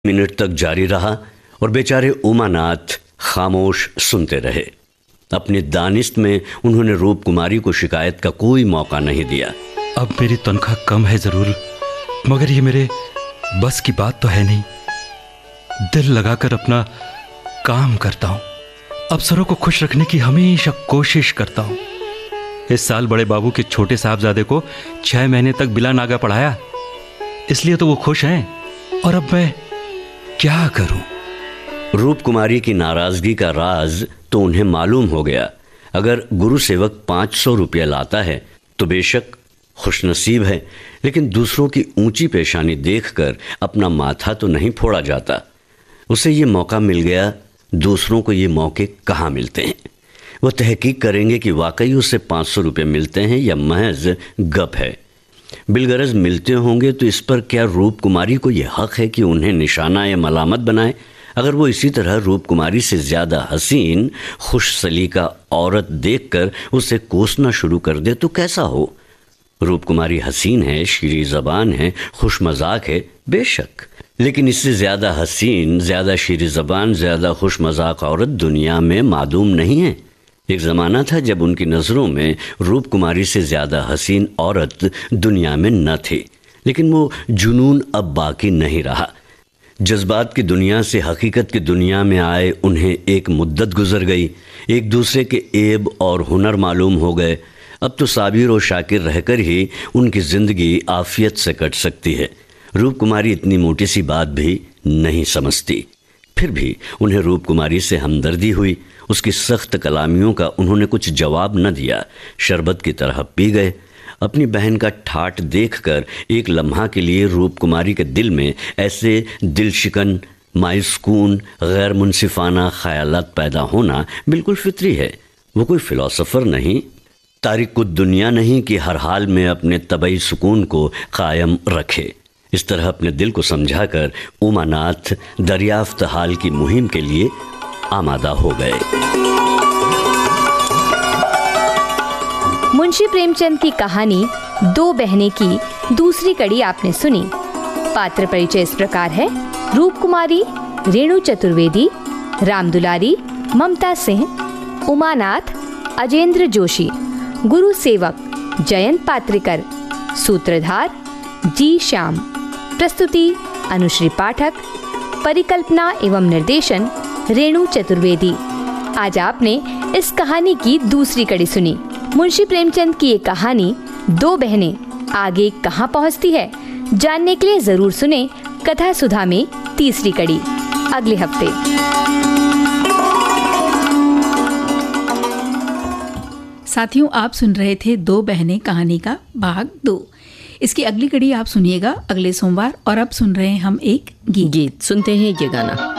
Minute तक जारी रहा और बेचारे उमानाथ खामोश सुनते रहे। अपनी दानिश में उन्होंने रूप कुमारी को शिकायत का कोई मौका नहीं दिया। अब मेरी तनख्वाह कम है जरूर, मगर ये मेरे बस की बात तो है नहीं। दिल लगाकर अपना काम करता हूँ, अफसरों को खुश रखने की हमेशा कोशिश करता हूँ। इस साल बड़े बाबू के छोटे साहबजादे को 6 महीने तक बिला नागा पढ़ाया, इसलिए तो वो खुश हैं। और अब मैं क्या करूं? रूप कुमारी की नाराजगी का राज तो उन्हें मालूम हो गया। अगर गुरु सेवक 500 रुपया लाता है तो बेशक खुशनसीब है, लेकिन दूसरों की ऊंची पेशानी देखकर अपना माथा तो नहीं फोड़ा जाता। उसे ये मौका मिल गया, दूसरों को ये मौके कहाँ मिलते हैं। वो तहकीक करेंगे कि वाकई उसे 500 रुपये मिलते हैं या महज गप है। बिलगरज मिलते होंगे तो इस पर क्या रूप कुमारी को यह हक है कि उन्हें निशाना या मलामत बनाए? अगर वो इसी तरह रूप कुमारी से ज़्यादा हसीन खुश सलीका औरत देखकर उसे कोसना शुरू कर दे तो कैसा हो? रूप कुमारी हसीन है, शीरी ज़बान है, खुश मजाक है, बेशक, लेकिन इससे ज़्यादा हसीन, ज़्यादा शीरी ज़बान, ज़्यादा खुश मजाक औरत दुनिया में मालूम नहीं है। एक ज़माना था जब उनकी नज़रों में रूप कुमारी से ज़्यादा हसीन औरत दुनिया में न थी, लेकिन वो जुनून अब बाकी नहीं रहा। जज्बात की दुनिया से हकीकत की दुनिया में आए उन्हें एक मुद्दत गुजर गई। एक दूसरे के ऐब और हुनर मालूम हो गए। अब तो साबिर और शाकिर रहकर ही उनकी ज़िंदगी आफियत से कट सकती है। रूप कुमारी इतनी मोटी सी बात भी नहीं समझती। फिर भी उन्हें रूप कुमारी से हमदर्दी हुई। उसकी सख्त कलामियों का उन्होंने कुछ जवाब न दिया, शरबत की तरह पी गए। अपनी बहन का ठाठ देखकर एक लम्हा के लिए रूप कुमारी के दिल में ऐसे दिलशिकन, मायूसकून, गैर मुनसिफाना ख्यालात पैदा होना बिल्कुल फितरी है। वो कोई फिलोसोफर नहीं, तारिकुद दुनिया नहीं कि हर हाल में अपने तबई सुकून को कायम रखे। इस तरह अपने दिल को समझाकर उमानाथ दरियाफ्त हाल की मुहिम के लिए आमादा हो गए। मुंशी प्रेमचंद की कहानी दो बहनें की दूसरी कड़ी आपने सुनी। पात्र परिचय इस प्रकार है: रूप कुमारी रेणु चतुर्वेदी, राम दुलारी ममता सिंह, उमानाथ अजेंद्र जोशी, गुरु सेवक जयंत पात्रिकर, सूत्रधार जी श्याम। प्रस्तुति अनुश्री पाठक, परिकल्पना एवं निर्देशन रेणु चतुर्वेदी। आज आपने इस कहानी की दूसरी कड़ी सुनी। मुंशी प्रेमचंद की ये कहानी दो बहनें आगे कहाँ पहुँचती है, जानने के लिए जरूर सुने कथा सुधा में तीसरी कड़ी अगले हफ्ते। साथियों, आप सुन रहे थे दो बहनें कहानी का भाग 2। इसकी अगली कड़ी आप सुनिएगा अगले सोमवार। और अब सुन रहे हैं हम एक गीत। सुनते हैं ये गाना।